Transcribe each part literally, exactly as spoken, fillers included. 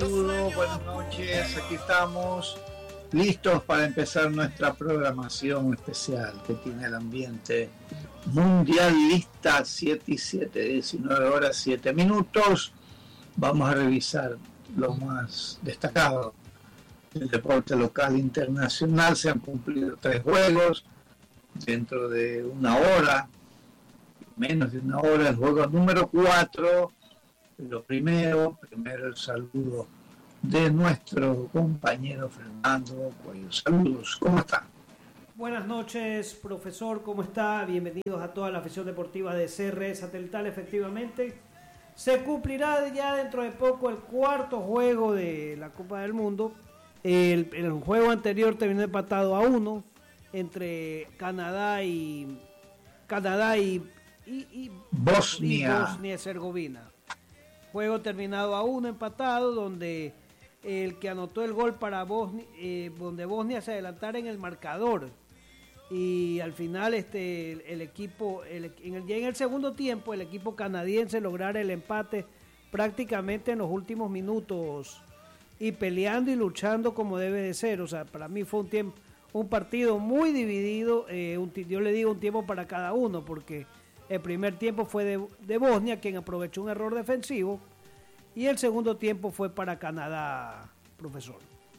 Saludos, buenas noches, aquí estamos listos para empezar nuestra programación especial que tiene el ambiente mundialista. Siete y siete, diecinueve horas siete minutos. Vamos a revisar lo más destacado del deporte local e internacional. Se han cumplido tres juegos dentro de una hora, menos de una hora, el juego número cuatro. Lo primero, primero el saludo de nuestro compañero Fernando Cuello. Saludos, ¿cómo está? Buenas noches, profesor, ¿cómo está? Bienvenidos a toda la afición deportiva de C R Satelital. Efectivamente, se cumplirá ya dentro de poco el cuarto juego de la Copa del Mundo. El, el juego anterior terminó empatado a uno entre Canadá y Canadá y, y, y Bosnia. y Bosnia-Herzegovina. Juego terminado a uno, empatado, donde el que anotó el gol para Bosnia, eh, donde Bosnia se adelantara en el marcador. Y al final este el, el equipo, el, en el, ya en el segundo tiempo, el equipo canadiense lograra el empate prácticamente en los últimos minutos y peleando y luchando como debe de ser. O sea, para mí fue un tiempo, un partido muy dividido. Eh, un, yo le digo un tiempo para cada uno, porque el primer tiempo fue de, de Bosnia, quien aprovechó un error defensivo, y el segundo tiempo fue para Canadá, profesor.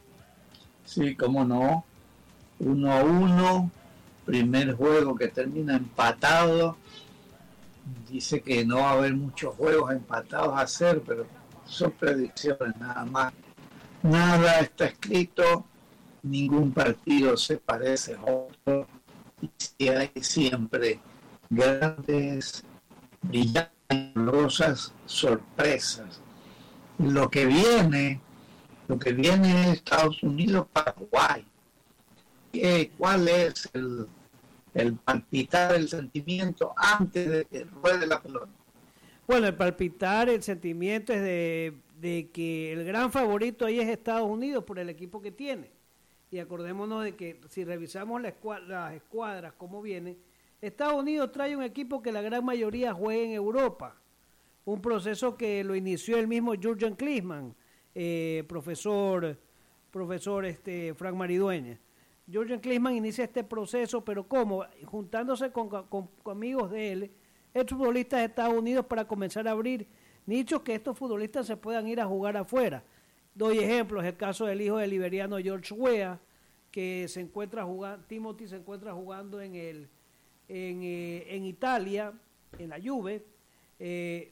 Sí, cómo no. Uno a uno, primer juego que termina empatado. Dice que no va a haber muchos juegos empatados a hacer, pero son predicciones nada más. Nada está escrito, ningún partido se parece a otro, y hay siempre grandes, brillantosas sorpresas. Lo que viene, lo que viene es Estados Unidos, Paraguay. ¿Qué, ¿Cuál es el, el palpitar, el sentimiento antes de que ruede la pelota? Bueno, el palpitar, el sentimiento es de, de que el gran favorito ahí es Estados Unidos por el equipo que tiene. Y acordémonos de que si revisamos la escuadra, las escuadras, cómo viene, Estados Unidos trae un equipo que la gran mayoría juega en Europa, un proceso que lo inició el mismo Jürgen Klinsmann, eh, profesor, profesor este, Frank Maridueña. Jürgen Klinsmann inicia este proceso, pero ¿cómo? Juntándose con, con, con amigos de él, estos futbolistas de Estados Unidos, para comenzar a abrir nichos que estos futbolistas se puedan ir a jugar afuera. Doy ejemplos, el caso del hijo del liberiano George Weah, que se encuentra jugando, Timothy se encuentra jugando en el En, eh, en Italia, en la Juve, eh,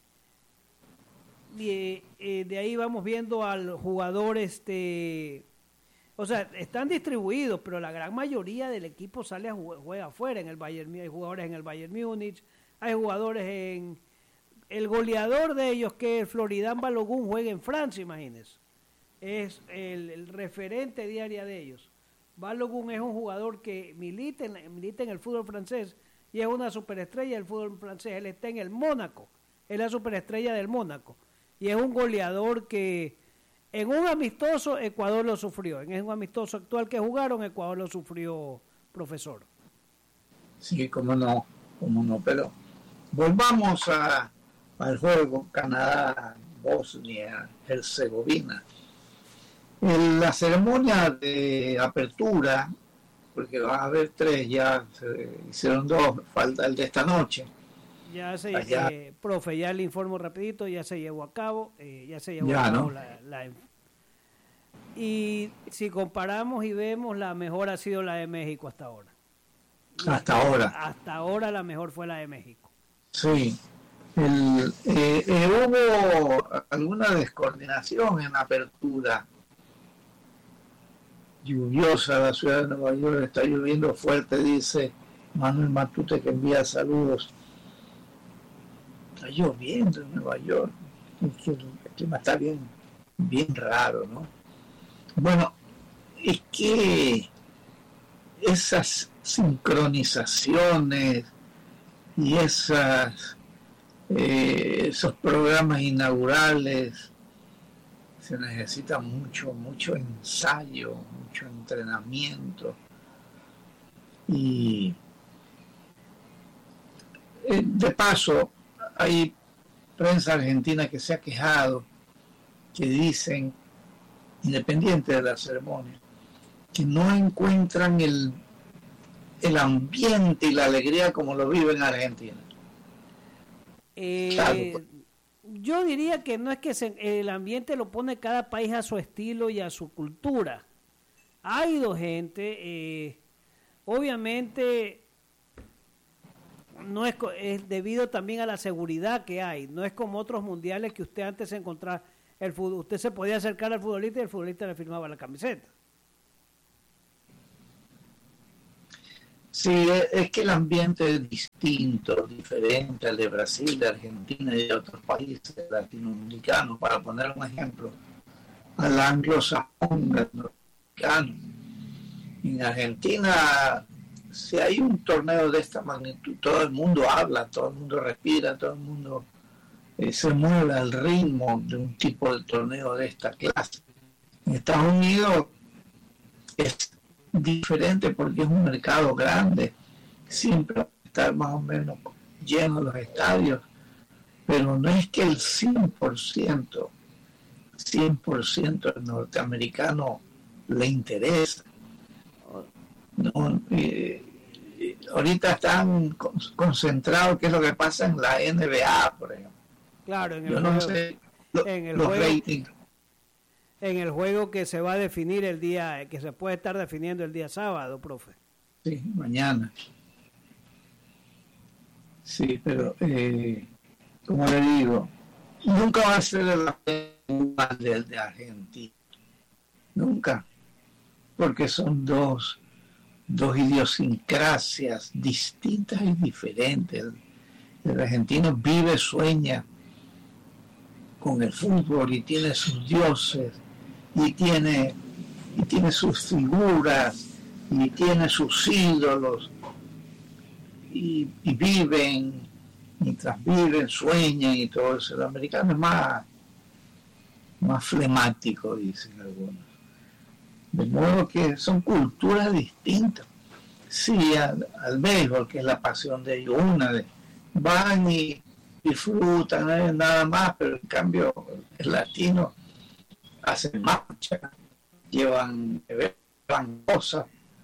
y, eh, de ahí vamos viendo al jugador, este, o sea, están distribuidos, pero la gran mayoría del equipo sale a jugar, juega afuera. En el Bayern, hay jugadores en el Bayern Múnich, hay jugadores en el goleador de ellos, que es Florian Balogun, juega en Francia, imagínense, es el, el referente diario de ellos. Balogun es un jugador que milita en, milita en el fútbol francés y es una superestrella del fútbol francés. Él está en el Mónaco, es la superestrella del Mónaco y es un goleador que en un amistoso Ecuador lo sufrió. En un amistoso actual que jugaron, Ecuador lo sufrió, profesor. Sí, cómo no, cómo no, pero volvamos a, al juego Canadá, Bosnia, Herzegovina. En la ceremonia de apertura, porque va a haber tres, ya se hicieron dos, falta el de esta noche. Ya se, eh, profe, ya le informo rapidito, ya se llevó a cabo, eh, ya se llevó ya, a cabo ¿no? la, la... Y si comparamos y vemos, la mejor ha sido la de México hasta ahora. Hasta ahora. Hasta ahora la mejor fue la de México. Sí. El, eh, eh, hubo alguna descoordinación en la apertura. Lluviosa la ciudad de Nueva York, está lloviendo fuerte, dice Manuel Matute, que envía saludos. Está lloviendo en Nueva York, el clima está bien, bien raro, ¿no? Bueno, es que esas sincronizaciones y esas eh, esos programas inaugurales se necesita mucho, mucho ensayo, mucho entrenamiento. Y de paso, hay prensa argentina que se ha quejado que dicen, independiente de la ceremonia, que no encuentran el, el ambiente y la alegría como lo viven en Argentina. Eh, claro. Yo diría que no es que se, el ambiente lo pone cada país a su estilo y a su cultura. Ha ido gente, eh, obviamente no es, es debido también a la seguridad que hay. No es como otros mundiales que usted antes encontraba el fútbol, usted se podía acercar al futbolista y el futbolista le firmaba la camiseta. Sí, es que el ambiente es distinto, diferente al de Brasil, de Argentina y de otros países latinoamericanos. Para poner un ejemplo, al anglosajón norteamericano. En Argentina, si hay un torneo de esta magnitud, todo el mundo habla, todo el mundo respira, todo el mundo eh, se mueve al ritmo de un tipo de torneo de esta clase. En Estados Unidos es diferente porque es un mercado grande, siempre está más o menos lleno los estadios, pero no es que el cien por ciento cien por ciento del norteamericano le interesa. No, eh, ahorita están concentrados qué es lo que pasa en la N B A, por ejemplo. Claro, en el Yo juego, no sé lo, en el los juego, ratings. En el juego que se va a definir el día, que se puede estar definiendo el día sábado, profe. Sí, mañana. Sí, pero eh, como le digo, nunca va a ser el igual del de Argentina. Nunca. Porque son dos, dos idiosincrasias distintas y diferentes. El, el argentino vive, sueña con el fútbol y tiene sus dioses y tiene, y tiene sus figuras y tiene sus ídolos y, y viven, mientras viven, sueñan y todo eso. El americano es más, más flemático, dicen algunos. De modo que son culturas distintas. Sí, al, al béisbol, que es la pasión de ellos, una de van y disfrutan, no hay nada más, pero en cambio el latino hacen marcha, llevan, llevan cosas.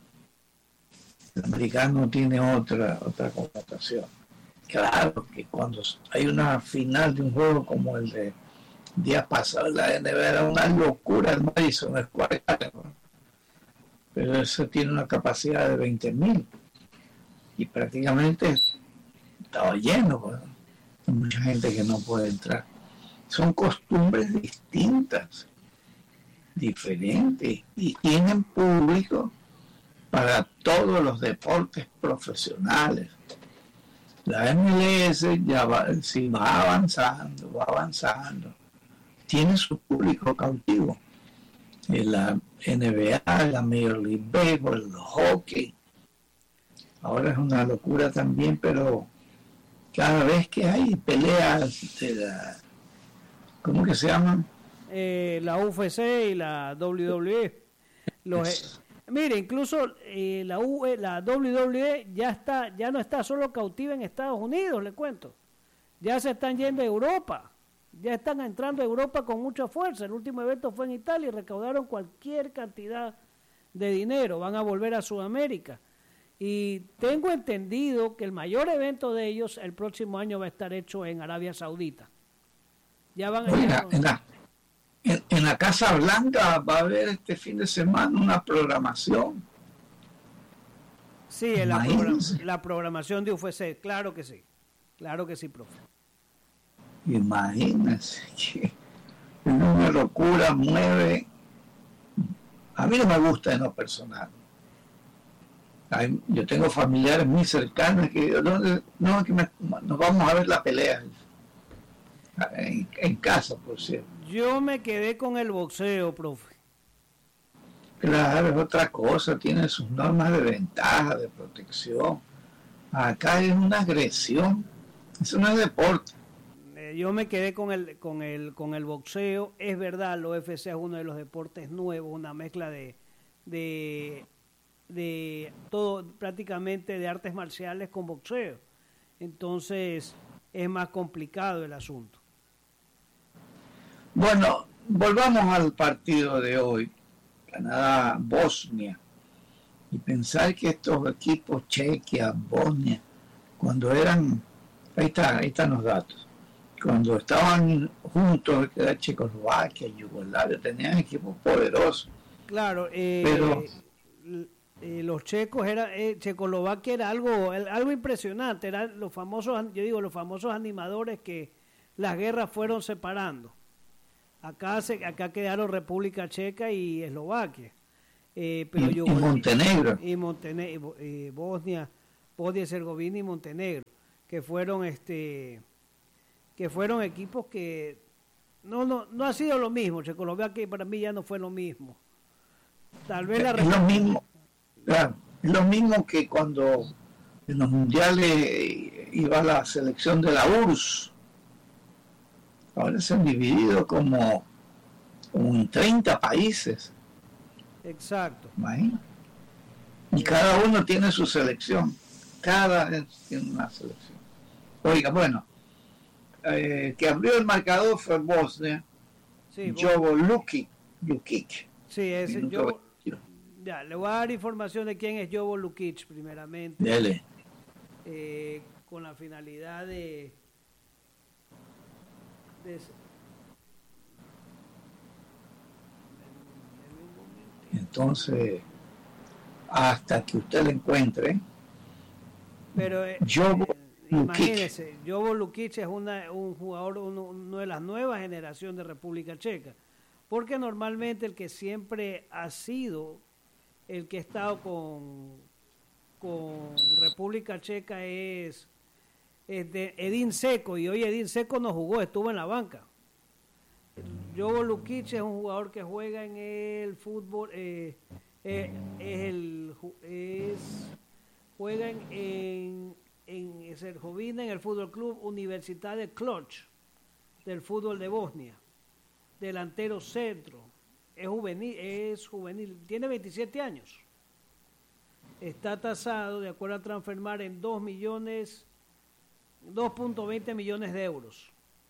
El americano tiene otra, otra connotación. Claro que cuando hay una final de un juego como el de días pasados, la N B A era una locura, el Madison Square Garden, ¿no? Pero eso tiene una capacidad de veinte mil y prácticamente estaba lleno, ¿no? Hay mucha gente que no puede entrar. Son costumbres distintas, diferentes, y tienen público para todos los deportes profesionales. La M L S ya va, sí, va avanzando, va avanzando, tiene su público cautivo. En la N B A, la Major League Baseball, el hockey. Ahora es una locura también, pero cada vez que hay peleas de la, ¿cómo que se llaman? Eh, la U F C y la W W E. Los, eh, mire, incluso eh, la, U, eh, la W W E ya está, ya no está solo cautiva en Estados Unidos, le cuento. Ya se están yendo a Europa. Ya están entrando a Europa con mucha fuerza. El último evento fue en Italia y recaudaron cualquier cantidad de dinero. Van a volver a Sudamérica. Y tengo entendido que el mayor evento de ellos el próximo año va a estar hecho en Arabia Saudita. Ya van a Oiga, en la, en, en la Casa Blanca va a haber este fin de semana una programación. Sí, la, program, la programación de U F C, claro que sí. Claro que sí, profe. Imagínense que una locura mueve. A mí no me gusta en lo personal. Hay, yo tengo familiares muy cercanos que no, no que me, nos vamos a ver la pelea en, en casa, por cierto. Yo me quedé con el boxeo, profe. Claro, es otra cosa, tiene sus normas de ventaja, de protección. Acá es una agresión, eso no es deporte. Yo me quedé con el con el con el boxeo. Es verdad, el U F C es uno de los deportes nuevos, una mezcla de de de todo, prácticamente de artes marciales con boxeo. Entonces es más complicado el asunto. Bueno, volvamos al partido de hoy, Canadá-Bosnia, y pensar que estos equipos, Chequia, Bosnia, cuando eran, ahí, está, ahí están los datos, cuando estaban juntos, que era Checoslovaquia, Yugoslavia, tenían equipos poderosos. Claro, eh, pero eh, los checos, era eh, Checoslovaquia era algo, algo impresionante, eran los famosos, yo digo, los famosos animadores que las guerras fueron separando. Acá se, acá quedaron República Checa y Eslovaquia. Eh, pero y, yo, y Montenegro. Y Montenegro, eh, Bosnia, Bosnia, Herzegovina y Montenegro, que fueron este que fueron equipos que no no no ha sido lo mismo. Checoslovaquia para mí ya no fue lo mismo. Tal vez la es lo mismo, claro, es lo mismo que cuando en los mundiales iba la selección de la U R S S. Ahora se han dividido como, como en treinta países. Exacto. ¿Imagina? Y cada uno tiene su selección. Cada vez tiene una selección. Oiga, bueno, eh, que abrió el marcador fue Bosnia. Sí, Jovo Lukic. Lukic. Sí, ese Jovo. Ya, le voy a dar información de quién es Jovo Lukic primeramente. Dele. Eh, con la finalidad de, de entonces hasta que usted lo encuentre. Pero eh, Jovo eh, imagínese, Jovo Lukic es una, un jugador, uno, uno de las nuevas generaciones de República Checa, porque normalmente el que siempre ha sido el que ha estado con, con República Checa es, es de Edin Dzeko, y hoy Edin Dzeko no jugó, estuvo en la banca. Jovo Lukic es un jugador que juega en el fútbol, eh, eh, es el es juega en, en, en Herzegovina, en el Fútbol Club Universidad de Cluj del fútbol de Bosnia, delantero centro, es juvenil, es juvenil, tiene veintisiete años, está tasado de acuerdo a Transfermarkt en dos millones, dos punto veinte millones de euros.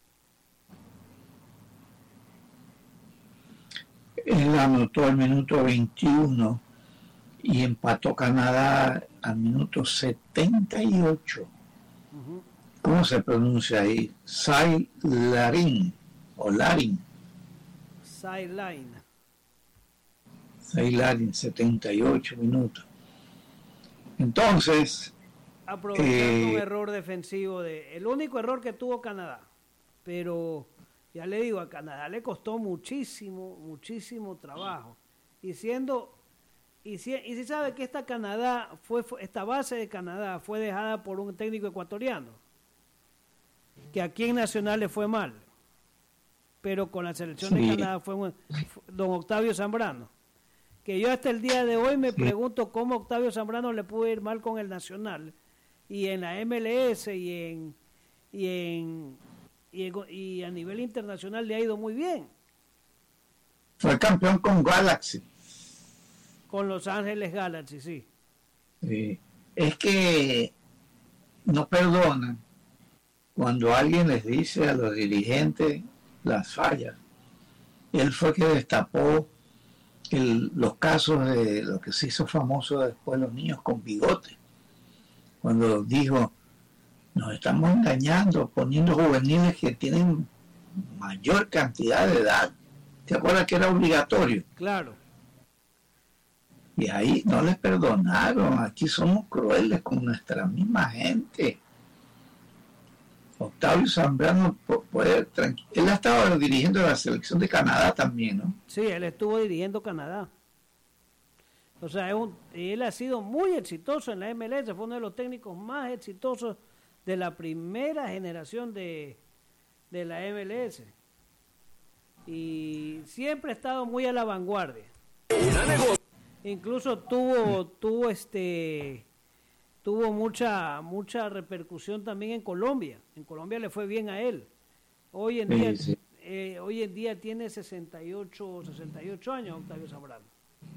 Él anotó al minuto veintiuno y empató Canadá al minuto setenta y ocho. Uh-huh. ¿Cómo se pronuncia ahí? Sai Larin o Larin. Sai Larin. Sai Larin, setenta y ocho minutos. Entonces, aprovechando eh, un error defensivo de, el único error que tuvo Canadá, pero ya le digo, a Canadá le costó muchísimo, muchísimo trabajo. Y siendo, y si, y si sabe que esta Canadá fue, esta base de Canadá fue dejada por un técnico ecuatoriano, que aquí en Nacional le fue mal, pero con la selección sí. de Canadá fue, un, fue don Octavio Zambrano, que yo hasta el día de hoy me sí. pregunto cómo Octavio Zambrano le pudo ir mal con el Nacional, y en la M L S y en y en Y, y a nivel internacional le ha ido muy bien. Fue campeón con Galaxy. Con Los Ángeles Galaxy, sí. sí. Es que no perdonan cuando alguien les dice a los dirigentes las fallas. Él fue que destapó el, los casos de lo que se hizo famoso después los niños con bigote. Cuando dijo, nos estamos engañando, poniendo juveniles que tienen mayor cantidad de edad. ¿Te acuerdas que era obligatorio? Claro. Y ahí no les perdonaron. Aquí somos crueles con nuestra misma gente. Octavio Zambrano puede tranquilo. Él ha estado dirigiendo la selección de Canadá también, ¿no? Sí, él estuvo dirigiendo Canadá. O sea, es un, él ha sido muy exitoso en la M L S. Fue uno de los técnicos más exitosos de la primera generación de, de la M L S, y siempre ha estado muy a la vanguardia. Incluso tuvo tuvo este tuvo mucha mucha repercusión también en Colombia. En Colombia le fue bien a él. Hoy en sí, día sí. Eh, hoy en día tiene sesenta y ocho años Octavio Zambrano.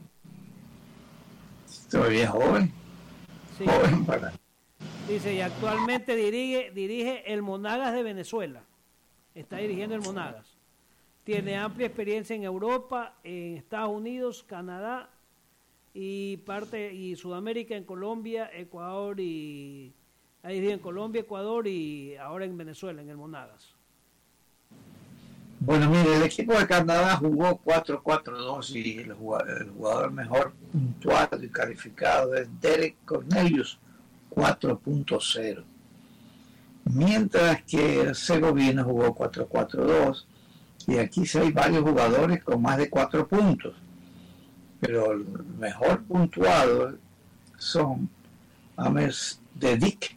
Todavía es joven. Sí. Joven para. Dice, y actualmente dirige, dirige el Monagas de Venezuela. Está dirigiendo el Monagas. Tiene amplia experiencia en Europa, en Estados Unidos, Canadá y parte y Sudamérica, en Colombia, Ecuador y ahí en Colombia, Ecuador y ahora en Venezuela, en el Monagas. Bueno, mire, el equipo de Canadá jugó cuatro cuatro dos y el jugador, el jugador mejor puntuado y calificado es Derek Cornelius, cuatro punto cero. Mientras que Herzegovina jugó cuatro cuatro dos y aquí sí hay varios jugadores con más de cuatro puntos, pero el mejor puntuado son Amers Dedic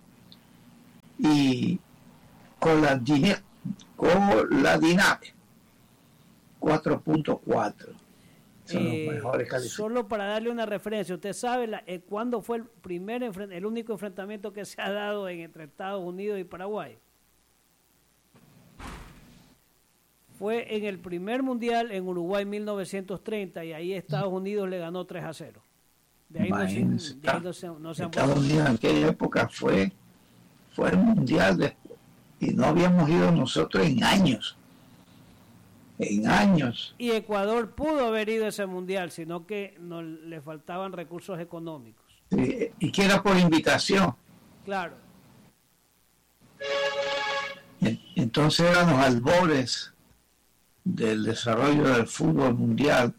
y Koladinac, Koladinac cuatro punto cuatro. Son eh, los mejores calificados. Solo para darle una referencia, ¿usted sabe la, eh, cuándo fue el primer el único enfrentamiento que se ha dado en, entre Estados Unidos y Paraguay? Fue en el primer mundial en Uruguay mil novecientos treinta y ahí Estados Unidos le ganó tres a cero. De ahí, no, se, de ahí no, se, no se han Estados Unidos en aquella época fue, fue el mundial de, y no habíamos ido nosotros en años. En años. Y Ecuador pudo haber ido a ese mundial, sino que no le faltaban recursos económicos. Sí, y que era por invitación. Claro. Entonces eran los albores del desarrollo del fútbol mundial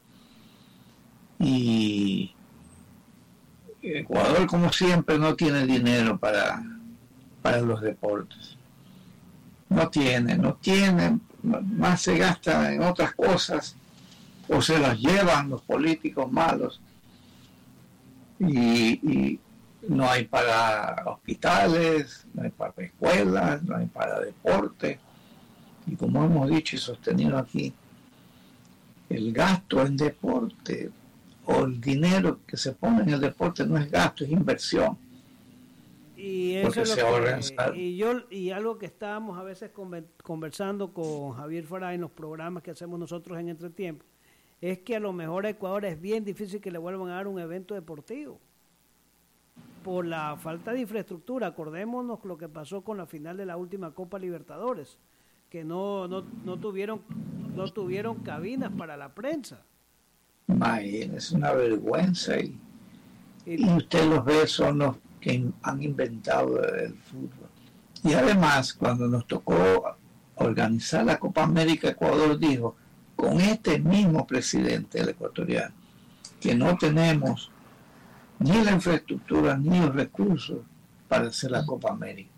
y Ecuador, como siempre, no tiene dinero para, para los deportes. No tiene, no tiene, más se gasta en otras cosas o se las llevan los políticos malos y, y no hay para hospitales, no hay para escuelas, no hay para deporte. Y como hemos dicho y sostenido aquí, el gasto en deporte o el dinero que se pone en el deporte no es gasto, es inversión. Y eso es lo que, y yo y algo que estábamos a veces conversando con Javier Farah en los programas que hacemos nosotros en Entretiempo, es que a lo mejor a Ecuador es bien difícil que le vuelvan a dar un evento deportivo por la falta de infraestructura. Acordémonos lo que pasó con la final de la última Copa Libertadores, que no no, no tuvieron no tuvieron cabinas para la prensa. Imagínese, es una vergüenza y, y, y usted los ve, son los que han inventado el fútbol. Y además, cuando nos tocó organizar la Copa América, Ecuador dijo, con este mismo presidente, el ecuatoriano, que no tenemos ni la infraestructura ni los recursos para hacer la Copa América.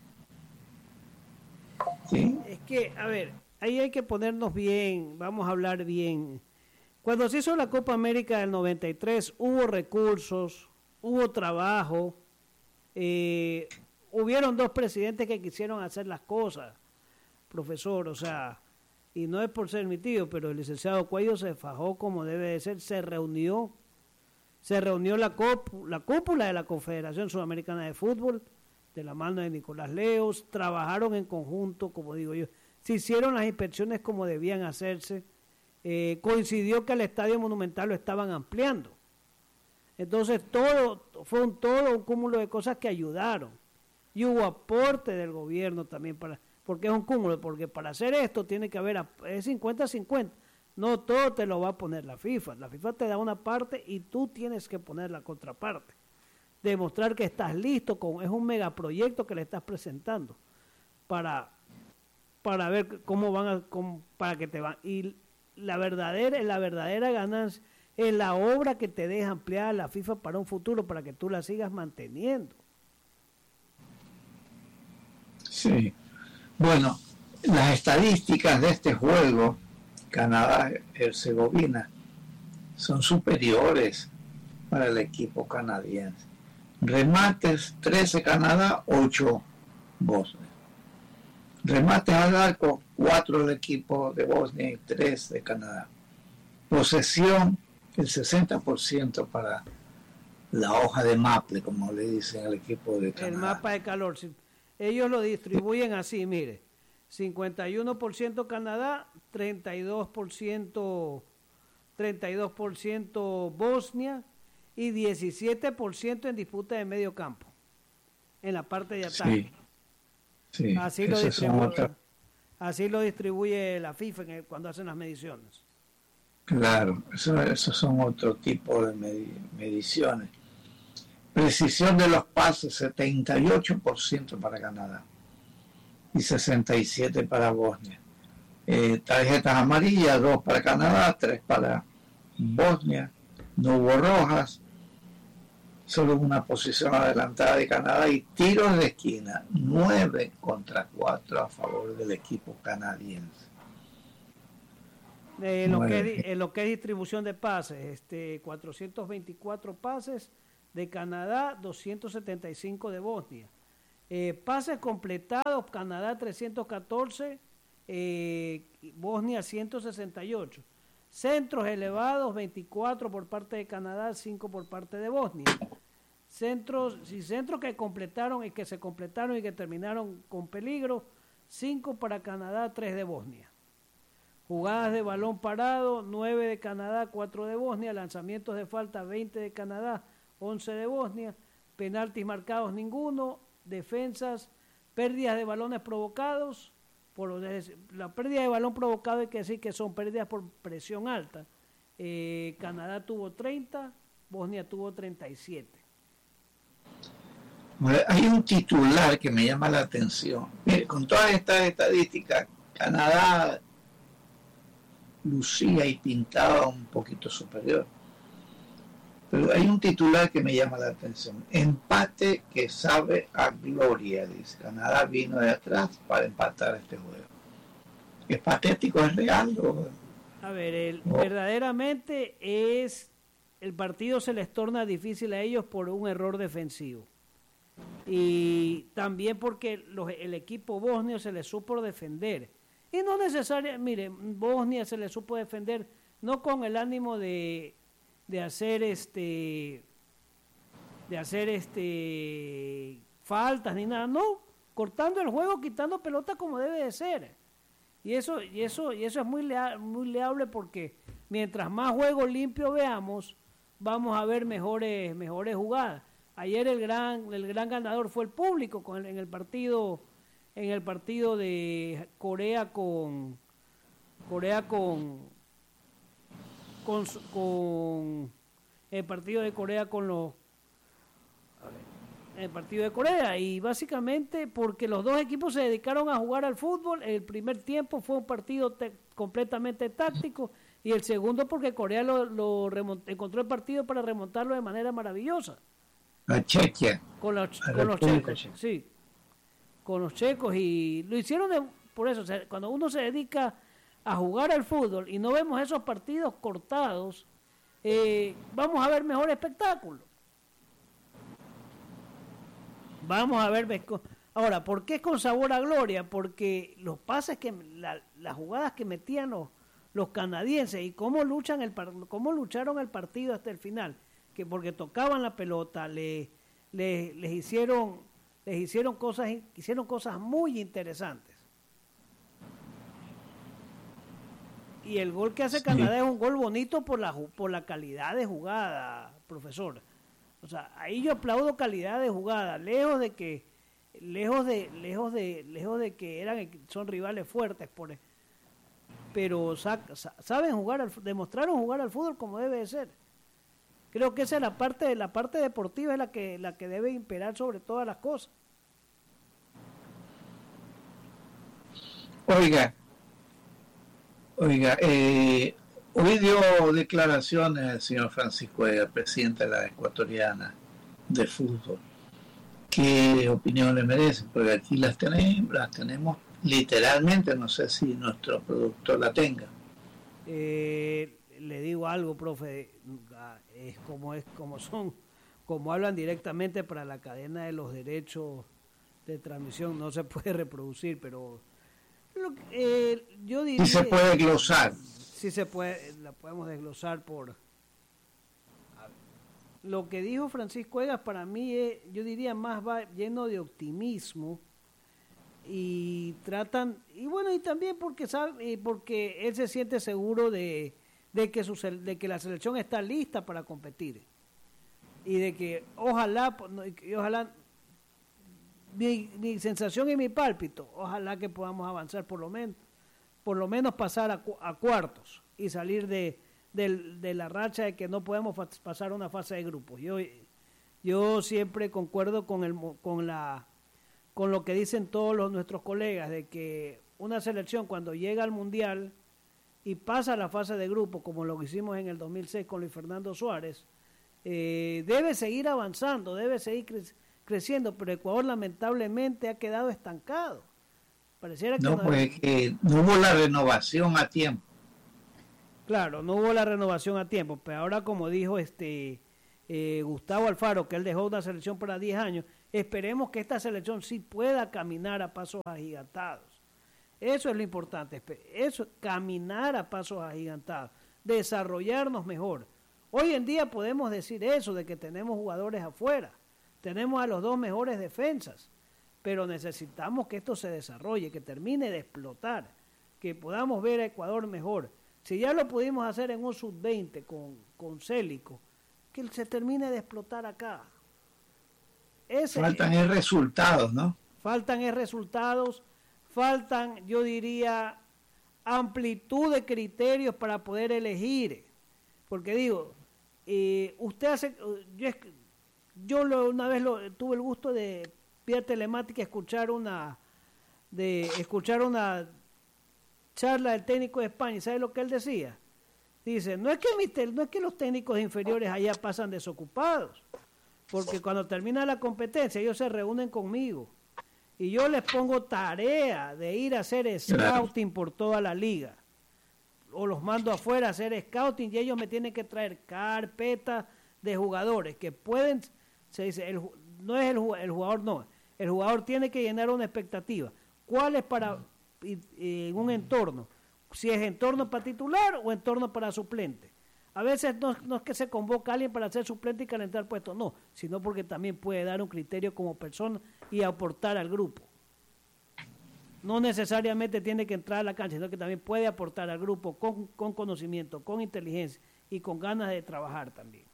¿Sí? Es que, a ver, ahí hay que ponernos bien, vamos a hablar bien. Cuando se hizo la Copa América del noventa y tres, hubo recursos, hubo trabajo, eh, hubieron dos presidentes que quisieron hacer las cosas, profesor, o sea, y no es por ser mi tío, pero el licenciado Cuello se fajó como debe de ser, se reunió, se reunió la, cop, la cúpula de la Confederación Sudamericana de Fútbol, de la mano de Nicolás Leos, trabajaron en conjunto, como digo yo, se hicieron las inspecciones como debían hacerse, eh, coincidió que el Estadio Monumental lo estaban ampliando. Entonces todo fue un todo un cúmulo de cosas que ayudaron y hubo aporte del gobierno también para, porque es un cúmulo, porque para hacer esto tiene que haber es cincuenta cincuenta, no todo te lo va a poner la FIFA, la FIFA te da una parte y tú tienes que poner la contraparte, demostrar que estás listo, con, es un megaproyecto que le estás presentando para para ver cómo van a, cómo, para que te van, y la verdadera la verdadera ganancia es la obra que te deja ampliar la FIFA para un futuro, para que tú la sigas manteniendo. Sí. Bueno, las estadísticas de este juego, Canadá-Herzegovina, son superiores para el equipo canadiense. Remates, trece Canadá, ocho Bosnia. Remates al arco, cuatro del equipo de Bosnia y tres de Canadá. Posesión, el sesenta por ciento para la hoja de maple, como le dicen al equipo de Canadá. El mapa de calor. Ellos lo distribuyen así, mire. cincuenta y uno por ciento Canadá, treinta y dos por ciento, treinta y dos por ciento Bosnia y diecisiete por ciento en disputa de medio campo, en la parte de ataque. Sí, sí, así lo distribuyen. así lo distribuye la FIFA en el, cuando hacen las mediciones. Claro, eso, esos son otro tipo de med- mediciones. Precisión de los pases, setenta y ocho por ciento para Canadá y sesenta y siete por ciento para Bosnia. Eh, tarjetas amarillas, dos para Canadá, tres para Bosnia. No hubo rojas, solo una posición adelantada de Canadá y tiros de esquina, nueve contra cuatro a favor del equipo canadiense. Eh, lo, que, eh, lo que es distribución de pases, este, cuatrocientos veinticuatro pases de Canadá, doscientos setenta y cinco de Bosnia. Eh, pases completados, Canadá trescientos catorce, eh, Bosnia ciento sesenta y ocho. Centros elevados, veinticuatro por parte de Canadá, cinco por parte de Bosnia. Centros, y centros que completaron y que se completaron y que terminaron con peligro, cinco para Canadá, tres de Bosnia. Jugadas de balón parado, nueve de Canadá, cuatro de Bosnia. Lanzamientos de falta, veinte de Canadá, once de Bosnia. Penaltis marcados, ninguno. Defensas, pérdidas de balones provocados. Por la pérdida de balón provocado hay que decir que son pérdidas por presión alta. Eh, Canadá tuvo treinta, Bosnia tuvo treinta y siete. Hay un titular que me llama la atención. Mire, con todas estas estadísticas, Canadá lucía y pintaba un poquito superior. Pero hay un titular que me llama la atención. Empate que sabe a gloria, dice. Canadá vino de atrás para empatar este juego. ¿Es patético, es real? ¿O? A ver, el, ¿O? verdaderamente es... El partido se les torna difícil a ellos por un error defensivo. Y también porque los, el equipo bosnio se le supo defender. Y no necesariamente, mire, Bosnia se le supo defender no con el ánimo de, de hacer este de hacer este faltas ni nada, no, cortando el juego, quitando pelota como debe de ser. Y eso y eso y eso es muy lea, muy leable porque mientras más juego limpio veamos, vamos a ver mejores mejores jugadas. Ayer el gran el gran ganador fue el público con el, en el partido en el partido de Corea con Corea con con, con el partido de Corea con los el partido de Corea y básicamente porque los dos equipos se dedicaron a jugar al fútbol. El primer tiempo fue un partido te, completamente táctico y el segundo porque Corea lo, lo remont, encontró el partido para remontarlo de manera maravillosa. La Chequia. Con, la, con los checos, Checa. sí. con los checos y lo hicieron de, por eso, o sea, cuando uno se dedica a jugar al fútbol y no vemos esos partidos cortados, eh, vamos a ver mejor espectáculo. Vamos a ver, ahora, ¿por qué con sabor a gloria? Porque los pases que, la, las jugadas que metían los, los canadienses y cómo luchan el cómo lucharon el partido hasta el final, que porque tocaban la pelota, le, le, les hicieron les hicieron cosas hicieron cosas muy interesantes. Y el gol que hace sí. Canadá es un gol bonito por la por la calidad de jugada, profesor. O sea, ahí yo aplaudo calidad de jugada, lejos de que lejos de lejos de lejos de que eran son rivales fuertes por pero saben jugar al, demostraron jugar al fútbol como debe de ser. Creo que esa es la parte, la parte deportiva es la que, la que debe imperar sobre todas las cosas. Oiga, oiga, eh, hoy dio declaraciones el señor Francisco Vega, presidente de la Ecuatoriana de Fútbol. ¿Qué opinión le merecen? Porque aquí las tenemos, las tenemos literalmente, no sé si nuestro productor la tenga. Eh, le digo algo, profe, es como es como son, como hablan directamente para la cadena de los derechos de transmisión, no se puede reproducir, pero lo, eh, yo diría... Sí se puede glosar. Sí se puede, la podemos desglosar por... Lo que dijo Francisco Egas para mí es, yo diría, más va lleno de optimismo y tratan, y bueno, y también porque sabe, porque él se siente seguro de de que su de que la selección está lista para competir y de que ojalá y ojalá mi, mi sensación y mi pálpito, ojalá que podamos avanzar por lo menos, por lo menos pasar a, a cuartos y salir de, de, de la racha de que no podemos fa- pasar una fase de grupos. Yo, yo siempre concuerdo con, el, con, la, con lo que dicen todos los, nuestros colegas, de que una selección cuando llega al Mundial y pasa a la fase de grupo, como lo que hicimos en el dos mil seis con Luis Fernando Suárez, eh, debe seguir avanzando, debe seguir cre- creciendo, pero Ecuador lamentablemente ha quedado estancado. Pareciera que no, no, pues que no hubo la renovación a tiempo. Claro, no hubo la renovación a tiempo, pero ahora como dijo este eh, Gustavo Alfaro, que él dejó una selección para diez años, esperemos que esta selección sí pueda caminar a pasos agigantados. Eso es lo importante, eso, caminar a pasos agigantados, desarrollarnos mejor. Hoy en día podemos decir eso, de que tenemos jugadores afuera, tenemos a los dos mejores defensas, pero necesitamos que esto se desarrolle, que termine de explotar, que podamos ver a Ecuador mejor. Si ya lo pudimos hacer en un sub veinte con, con Célico, que se termine de explotar acá. Ese, faltan es resultados, ¿no? Faltan es resultados, faltan, yo diría, amplitud de criterios para poder elegir. Porque digo, eh, usted hace, yo, yo lo, una vez lo, tuve el gusto de vía telemática escuchar una, de escuchar una charla del técnico de España. ¿Sabe lo que él decía? Dice, no es que mi, no es que los técnicos inferiores allá pasan desocupados, porque cuando termina la competencia ellos se reúnen conmigo y yo les pongo tarea de ir a hacer scouting por toda la liga, o los mando afuera a hacer scouting y ellos me tienen que traer carpetas de jugadores que pueden, se dice, el, no es el, el jugador, no, el jugador tiene que llenar una expectativa. ¿Cuál es para en un entorno? Si es entorno para titular o entorno para suplente. A veces no, no es que se convoca a alguien para ser suplente y calentar puestos, no, sino porque también puede dar un criterio como persona y aportar al grupo. No necesariamente tiene que entrar a la cancha, sino que también puede aportar al grupo con, con conocimiento, con inteligencia y con ganas de trabajar también.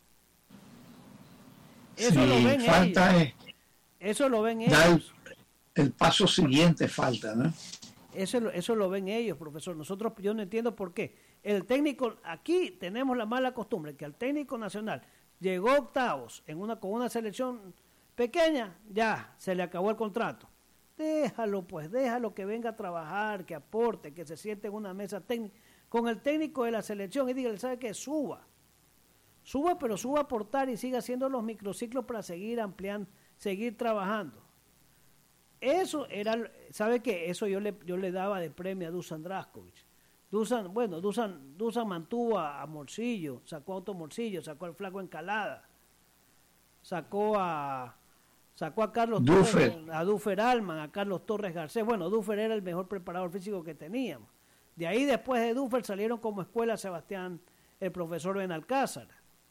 Eso sí, lo ven falta ellos. Es, Eso lo ven ellos. El, el paso siguiente falta, ¿no? Eso, eso lo ven ellos, profesor. Nosotros, yo no entiendo por qué. El técnico, aquí tenemos la mala costumbre que al técnico nacional llegó a octavos en una, con una selección pequeña, ya se le acabó el contrato. Déjalo, pues, déjalo que venga a trabajar, que aporte, que se siente en una mesa técnica con el técnico de la selección y dígale, ¿sabe qué? Suba. Suba, pero suba a aportar y siga haciendo los microciclos para seguir ampliando, seguir trabajando. Eso era, ¿sabe qué? Eso yo le yo le daba de premio a Dusan Draskovic. Dusan, bueno, Dusan, Dusan mantuvo a, a Morcillo, sacó a Otto Morcillo, sacó al Flaco Encalada, sacó a sacó a Carlos Dufer. Torres, a Dufer Alman, a Carlos Torres Garcés. Bueno, Dufer era el mejor preparador físico que teníamos. De ahí después de Dufer salieron como escuela Sebastián, el profesor Benalcázar.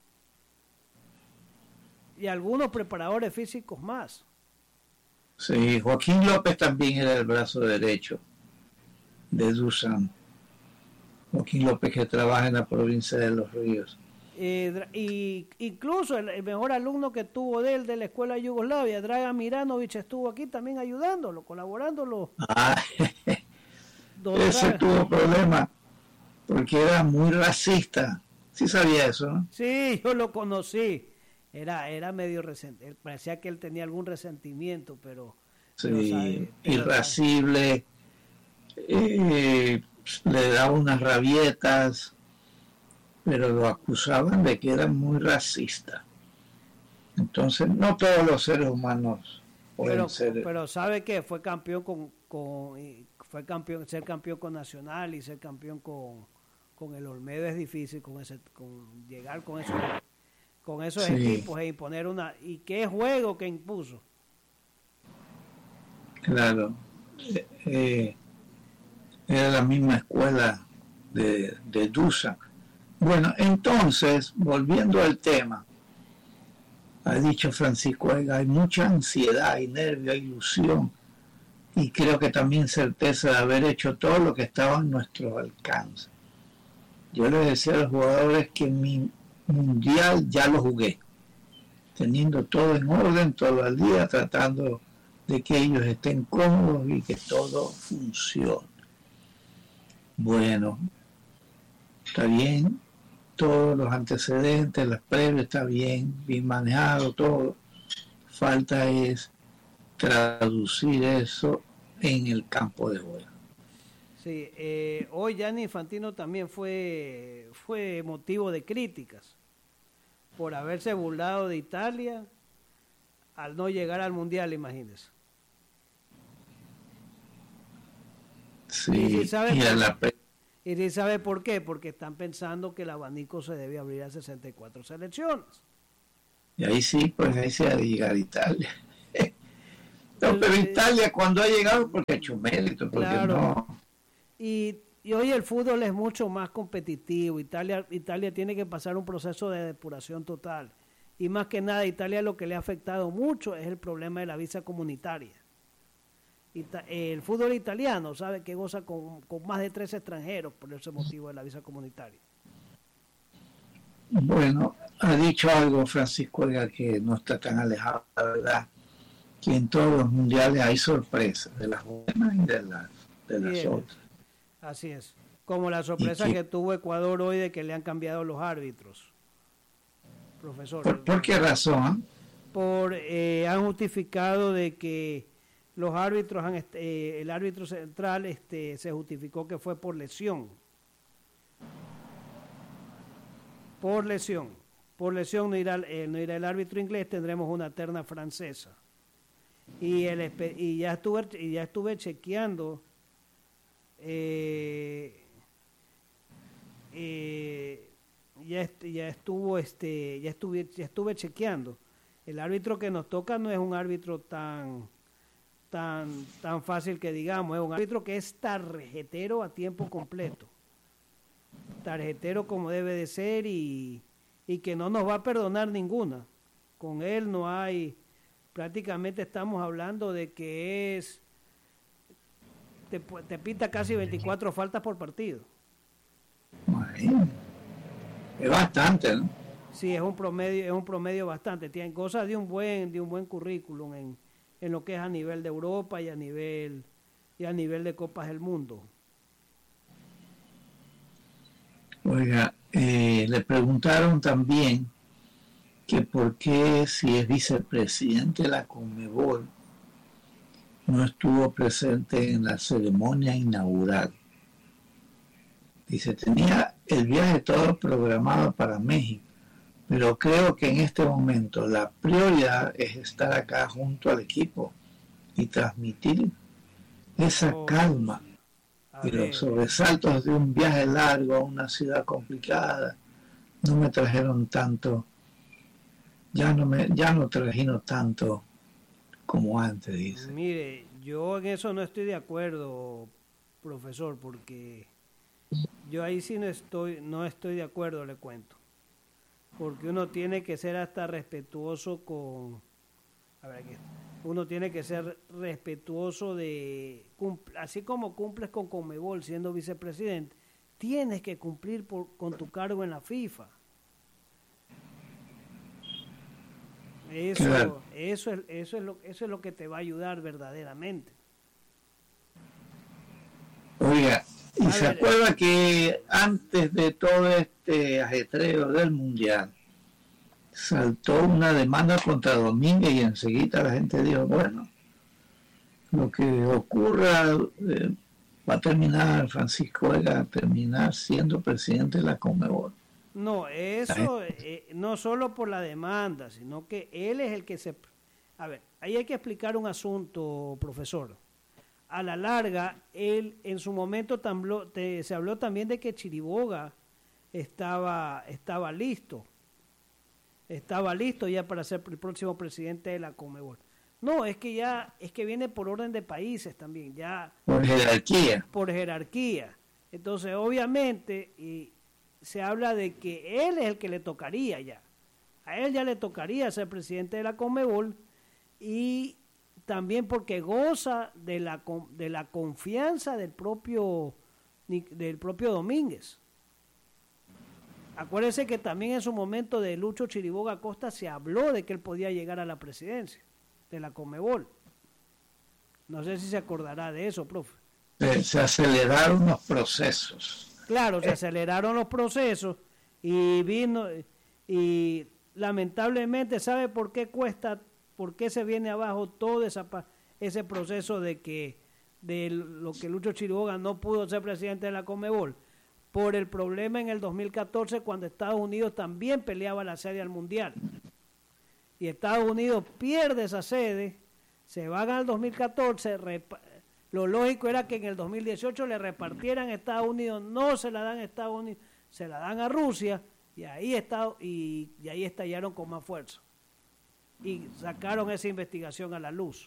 Y algunos preparadores físicos más. Sí, Joaquín López también era el brazo derecho de Dusan. Joaquín López, que trabaja en la provincia de Los Ríos. Eh, y incluso el, el mejor alumno que tuvo de él de la escuela de Yugoslavia, Dragan Miranovic, estuvo aquí también ayudándolo, colaborándolo. Ah, ese tuvo problemas porque era muy racista. Sí sabía eso, ¿no? Sí, yo lo conocí. Era, era medio resentido, parecía que él tenía algún resentimiento, pero... Sí, pero sabe, pero irascible, eh, le daba unas rabietas, pero lo acusaban de que era muy racista. Entonces, no todos los seres humanos pueden pero, ser... Pero ¿sabe qué? Fue campeón con... con fue campeón, ser campeón con Nacional y ser campeón con, con el Olmedo es difícil, con ese con llegar con eso... con esos sí. equipos e imponer una... ¿Y qué juego que impuso? Claro. Eh, era la misma escuela de, de Dusan. Bueno, entonces, volviendo al tema, ha dicho Francisco Vega, hay mucha ansiedad, hay nervio, hay ilusión, y creo que también certeza de haber hecho todo lo que estaba a nuestro alcance. Yo les decía a los jugadores que mi mundial ya lo jugué, teniendo todo en orden, todo al día, tratando de que ellos estén cómodos y que todo funcione. Bueno, está bien, todos los antecedentes, las previas, está bien, bien manejado todo. Falta es traducir eso en el campo de juego. Sí, eh, hoy Gianni Infantino también fue, fue motivo de críticas por haberse burlado de Italia al no llegar al Mundial, imagínense. Sí, y si sabe, y, a la... y si sabe por qué, porque están pensando que el abanico se debe abrir a sesenta y cuatro selecciones. Y ahí sí, pues ahí se ha de llegar a Italia. No, pero Italia cuando ha llegado porque ha hecho mérito, porque claro. no... Y, y hoy el fútbol es mucho más competitivo. Italia, Italia tiene que pasar un proceso de depuración total. Y más que nada, Italia lo que le ha afectado mucho es el problema de la visa comunitaria. Ita- el fútbol italiano sabe que goza con, con más de tres extranjeros por ese motivo de la visa comunitaria. Bueno, ha dicho algo Francisco Vega que no está tan alejado, la verdad, que en todos los mundiales hay sorpresas, de las buenas y de las, de las Bien, otras. Así es, como la sorpresa que... que tuvo Ecuador hoy de que le han cambiado los árbitros, profesor. ¿Por, ¿por qué razón? Por eh, han justificado de que los árbitros, han, eh, el árbitro central este, se justificó que fue por lesión. Por lesión. Por lesión no irá, eh, no irá el árbitro inglés, tendremos una terna francesa. Y, el, y, ya, estuve, y ya estuve chequeando, eh, eh, ya, est, ya estuvo, este, ya estuve, ya estuve chequeando. El árbitro que nos toca no es un árbitro tan, tan, tan fácil que digamos, es un árbitro que es tarjetero a tiempo completo. Tarjetero como debe de ser y, y que no nos va a perdonar ninguna. Con él no hay, prácticamente estamos hablando de que es, te, te pita casi veinticuatro faltas por partido. Bueno, es bastante, ¿no? Sí, es un promedio, es un promedio bastante. Tienen cosas de un buen, de un buen currículum en, en lo que es a nivel de Europa y a nivel, y a nivel de Copas del Mundo. Oiga, eh, le preguntaron también que por qué si es vicepresidente de la Conmebol no estuvo presente en la ceremonia inaugural. Dice, tenía el viaje todo programado para México, pero creo que en este momento la prioridad es estar acá junto al equipo y transmitir esa Oh, calma y los sobresaltos de un viaje largo a una ciudad complicada. No me trajeron tanto, ya no me, ya no trajino tanto como antes, dice. Mire, yo en eso no estoy de acuerdo, profesor, porque yo ahí sí no estoy, no estoy de acuerdo, le cuento. Porque uno tiene que ser hasta respetuoso con, a ver aquí, uno tiene que ser respetuoso de, así como cumples con Conmebol siendo vicepresidente, tienes que cumplir por, con tu cargo en la FIFA. Eso, claro. eso, es, eso, es lo, eso es lo que te va a ayudar verdaderamente. Oiga, y a se ver, acuerda que antes de todo este ajetreo del Mundial, saltó una demanda contra Domínguez y enseguida la gente dijo, bueno, lo que ocurra eh, va a terminar, Francisco Vega, a terminar siendo presidente de la Conmebol. No, eso eh, no solo por la demanda, sino que él es el que se... A ver, ahí hay que explicar un asunto, profesor. A la larga, él en su momento tambló, te, se habló también de que Chiriboga estaba, estaba listo. Estaba listo ya para ser el próximo presidente de la Conmebol. No, es que ya, es que viene por orden de países también, ya. Por jerarquía. Por jerarquía. Entonces, obviamente, y se habla de que él es el que le tocaría ya. A él ya le tocaría ser presidente de la Conmebol y también porque goza de la, de la confianza del propio, del propio Domínguez. Acuérdense que también en su momento de Lucho Chiriboga Acosta se habló de que él podía llegar a la presidencia de la Conmebol. No sé si se acordará de eso, profe. Se, se aceleraron los procesos. Claro, se aceleraron los procesos y vino y lamentablemente, ¿sabe por qué cuesta, por qué se viene abajo todo esa, ese proceso de que de lo que Lucho Chiriboga no pudo ser presidente de la Conmebol? Por el problema en el dos mil catorce cuando Estados Unidos también peleaba la sede al Mundial. Y Estados Unidos pierde esa sede, se van al dos mil catorce, repa- lo lógico era que en el dos mil dieciocho le repartieran a Estados Unidos, no se la dan a Estados Unidos, se la dan a Rusia, y ahí, está, y, y ahí estallaron con más fuerza. Y sacaron esa investigación a la luz.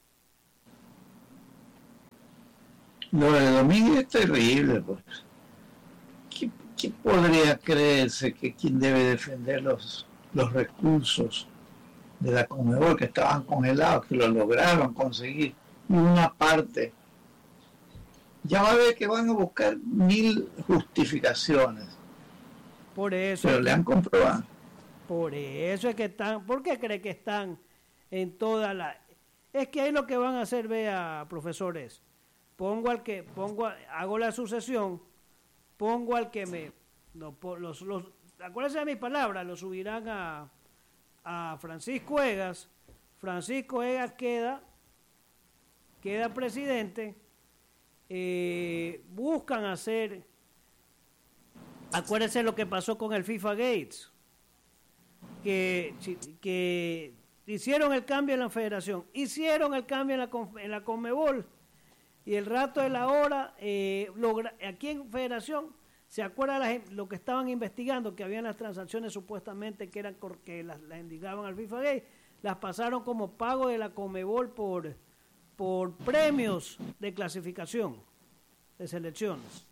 Lo de Domínguez es terrible, pues. ¿Qué, qué podría creerse que quien debe defender los, los recursos de la Conmebol que estaban congelados, que lo lograron conseguir, y una parte, ya va a ver que van a buscar mil justificaciones, Por eso, pero le han comprobado. por eso es que están, ¿por qué cree que están en toda la? Es que ahí lo que van a hacer, vea, profesores, pongo al que, pongo, a- hago la sucesión, pongo al que me, no, po- los, los, acuérdense de mi palabra, lo subirán a, a Francisco Egas, Francisco Egas queda, queda presidente, eh, buscan hacer, acuérdense lo que pasó con el FIFA Gates, que, que hicieron el cambio en la federación, hicieron el cambio en la, en la Conmebol, y el rato de la hora, eh, logra, aquí en federación, ¿se acuerda la gente, lo que estaban investigando, que habían las transacciones supuestamente que eran que las, las indicaban al FIFA Gate, las pasaron como pago de la Conmebol por, por premios de clasificación de selecciones?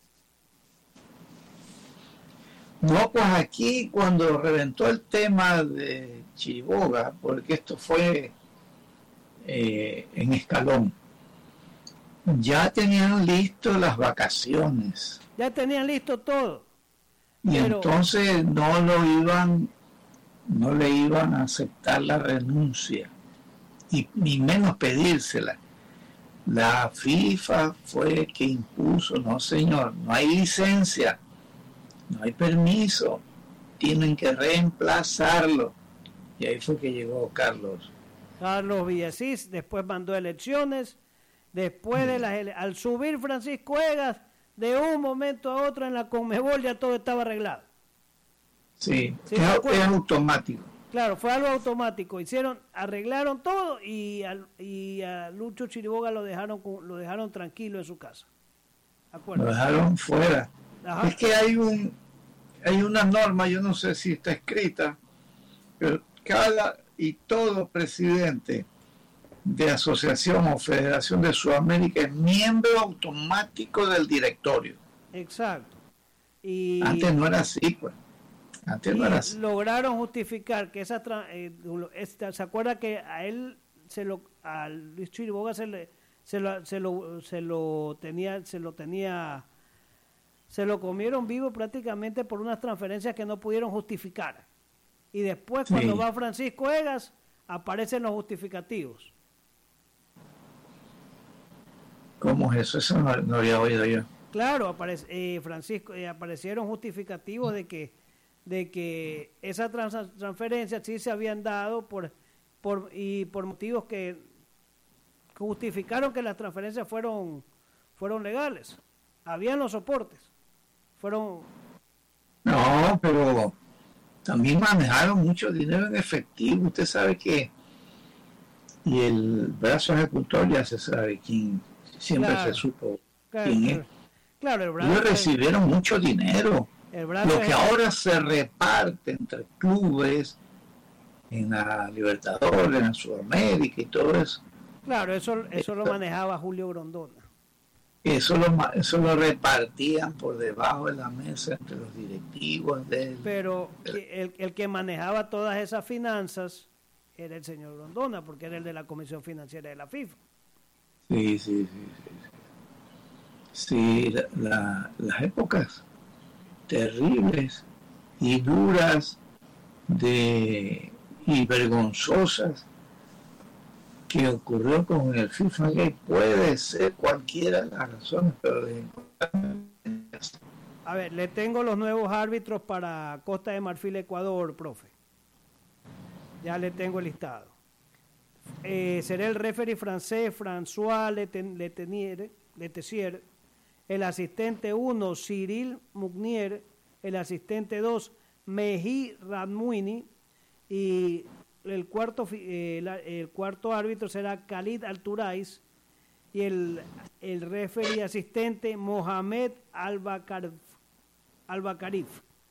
No, pues aquí cuando reventó el tema de Chiriboga, porque esto fue eh, en Escalón, ya tenían listo las vacaciones. Ya tenían listo todo. Y pero, entonces no lo iban, no le iban a aceptar la renuncia, y ni menos pedírsela. La FIFA fue que impuso, no señor, no hay licencia, no hay permiso, tienen que reemplazarlo. Y ahí fue que llegó Carlos. Carlos Villasís, después mandó elecciones, después de las ele- al subir Francisco Egas, de un momento a otro en la Conmebol ya todo estaba arreglado. Sí, Sí, es, ¿se acuerda? es automático. Claro, fue algo automático. Hicieron, arreglaron todo y a, y a Lucho Chiriboga lo dejaron con- lo dejaron tranquilo en su casa. Lo Acuérdate. dejaron fuera. Ajá. Es que hay un hay una norma, yo no sé si está escrita, pero cada y todo presidente de asociación o federación de Sudamérica es miembro automático del directorio. Exacto. Y, Antes no era así, pues. Antes y no era así. lograron justificar que esa tra- eh, esta- se acuerda que a él se lo a Luis Chiriboga se le se lo, se lo se lo tenía se lo tenía se lo comieron vivo prácticamente por unas transferencias que no pudieron justificar. Y después cuando Sí. va Francisco Egas aparecen los justificativos. ¿Cómo es eso? Eso no, no había oído yo. Claro, aparece, eh, Francisco, eh, aparecieron justificativos de que de que esas trans- transferencias sí se habían dado por por y por motivos que justificaron que las transferencias fueron fueron legales. Habían los soportes. Fueron No, pero también manejaron mucho dinero en efectivo. Usted sabe que y el brazo ejecutor ya se sabe quién, siempre Claro. se supo claro, quién es. claro, claro, el brazo, Ellos recibieron mucho dinero. el brazo Lo que es- ahora se reparte entre clubes en la Libertadores, en Sudamérica y todo eso, claro, eso eso lo manejaba Julio Grondona. eso lo, ma- eso lo repartían por debajo de la mesa entre los directivos del... Pero que el, el que manejaba todas esas finanzas era el señor Grondona, porque era el de la Comisión Financiera de la FIFA. Sí, sí, sí. Sí, sí. Sí, la- la- las épocas terribles y duras de, y vergonzosas que ocurrió con el FIFA Gate puede ser cualquiera de las razones, pero de... A ver, le tengo los nuevos árbitros para Costa de Marfil, Ecuador, profe. Ya le tengo el listado. Eh, será el referee francés François Letenier, Letessier, el asistente uno Cyril Mugnier, el asistente dos Mehi Radmouini y el cuarto eh, la, el cuarto árbitro será Khalid Alturais y el, el referee asistente Mohamed Al-Bakarif. Al-Bakarif.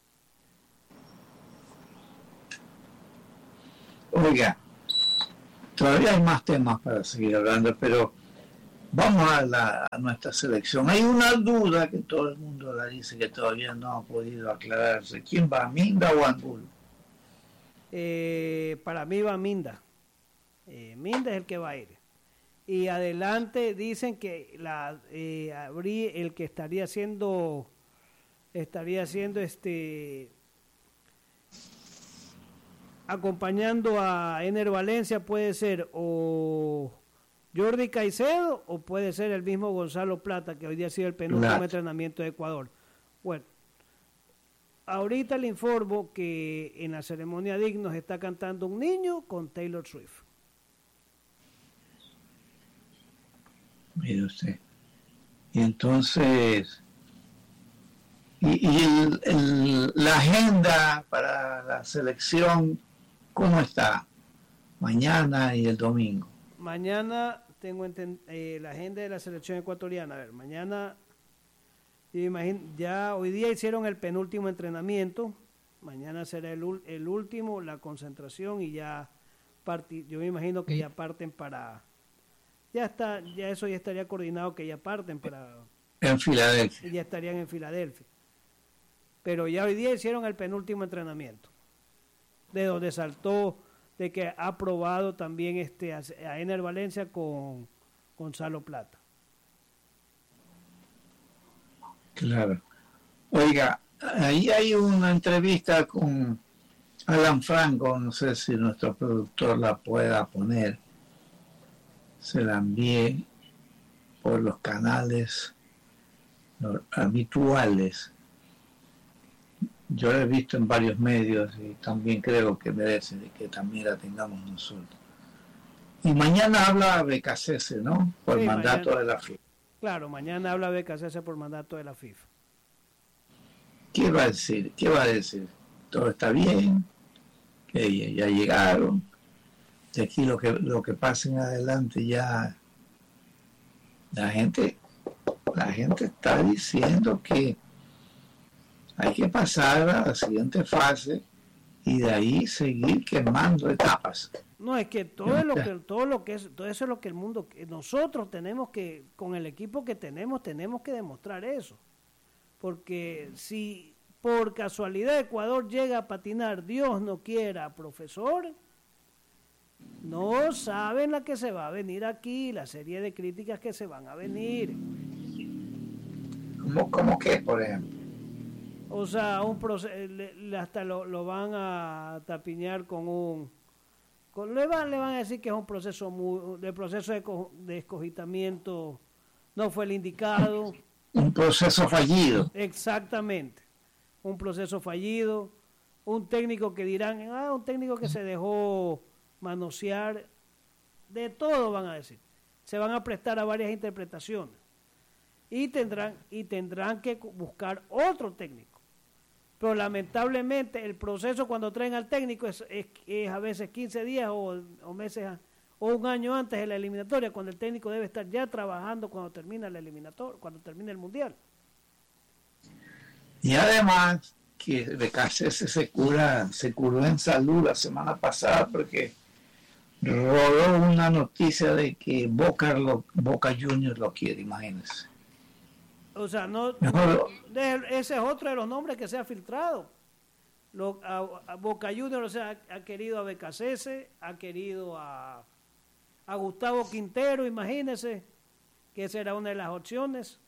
Oiga, todavía hay más temas para seguir hablando, pero vamos a, la, a nuestra selección. Hay una duda que todo el mundo la dice que todavía no ha podido aclararse. ¿Quién va, Minda o Angulo? Eh, para mí va Minda. Eh, Minda es el que va a ir. Y adelante dicen que la eh, abrí, el que estaría haciendo estaría haciendo este acompañando a Ener Valencia puede ser o Jordi Caicedo o puede ser el mismo Gonzalo Plata, que hoy día ha sido el penúltimo claro. entrenamiento de Ecuador. Bueno, ahorita le informo que en la ceremonia dignos está cantando un niño con Taylor Swift. Mire usted. Y entonces, y, y el, el, la agenda para la selección, ¿cómo está? Mañana y el domingo. Mañana tengo enten, eh, la agenda de la selección ecuatoriana. A ver, mañana, yo imagino, ya hoy día hicieron el penúltimo entrenamiento. Mañana será el, el último, la concentración y ya parti, yo me imagino que ya parten para... Ya está, ya eso ya estaría coordinado que ya parten para... En Filadelfia. Ya estarían en Filadelfia. Pero ya hoy día hicieron el penúltimo entrenamiento. De donde saltó de que ha probado también este a, a Ener Valencia con Gonzalo Plata. Claro. Oiga, ahí hay una entrevista con Alan Franco, no sé si nuestro productor la pueda poner. Se la envié por los canales habituales. Yo la he visto en varios medios y también creo que merece de que también la tengamos nosotros. Y mañana habla Becasese, ¿no? Por sí, mandato mañana, de la FIFA. Claro, mañana habla Becasese por mandato de la FIFA. ¿Qué va a decir? ¿Qué va a decir? Todo está bien, que ya llegaron. De aquí lo que lo que pasa en adelante ya la gente la gente está diciendo que hay que pasar a la siguiente fase y de ahí seguir quemando etapas. No, es que todo lo que todo lo que es todo eso es lo que el mundo que nosotros tenemos que con el equipo que tenemos tenemos que demostrar eso. Porque si por casualidad Ecuador llega a patinar, Dios no quiera, profesor, no saben la que se va a venir aquí, la serie de críticas que se van a venir. ¿Cómo, cómo qué, por ejemplo? O sea, un proceso, hasta lo, lo van a tapiñar con un... Con, le, van, le van a decir que es un proceso muy... El proceso de, de escogitamiento no fue el indicado. Un proceso fallido. Exactamente. Un proceso fallido. Un técnico que dirán, ah, un técnico que se dejó... manosear, de todo van a decir, se van a prestar a varias interpretaciones y tendrán y tendrán que buscar otro técnico, pero lamentablemente el proceso cuando traen al técnico es, es, es a veces quince días o, o meses o un año antes de la eliminatoria, cuando el técnico debe estar ya trabajando cuando termina la eliminatoria, cuando termine el mundial. Y además que Becasese se cura, se curó en salud la semana pasada porque rodó una noticia de que Boca, lo, Boca Juniors lo quiere, imagínense. O sea, no, Mejor, de, ese es otro de los nombres que se ha filtrado. Lo, a, a Boca Juniors, o sea, ha, ha querido a Becasese, ha querido a, a Gustavo Quintero, imagínense, que esa era una de las opciones.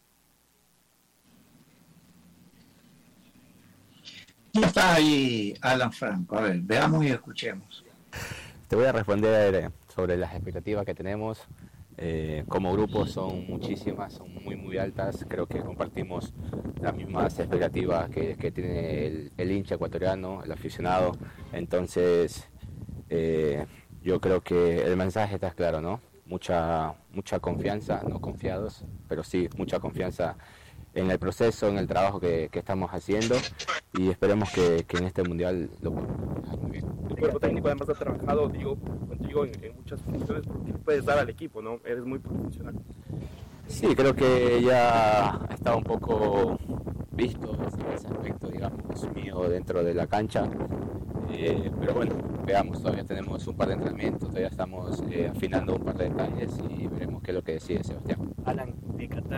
¿Quién está ahí, Alan Franco? A ver, veamos y escuchemos. Te voy a responder sobre las expectativas que tenemos. Eh, como grupo son muchísimas, son muy muy altas. Creo que compartimos las mismas expectativas que, que tiene el, el hincha ecuatoriano, el aficionado. Entonces eh, yo creo que el mensaje está claro, ¿no? Mucha, mucha confianza, no confiados, pero sí mucha confianza en el proceso, en el trabajo que, que estamos haciendo, y esperemos que, que en este mundial lo podamos dejar muy bien. El cuerpo técnico además ha trabajado, digo, contigo en, en muchas funciones, porque puedes dar al equipo, ¿no? Eres muy profesional. Sí, creo que ya está un poco visto ese aspecto, digamos, mío dentro de la cancha. Eh, pero bueno, veamos, todavía tenemos un par de entrenamientos, todavía estamos eh, afinando un par de detalles y veremos qué es lo que decide Sebastián. Alan, de Qatar.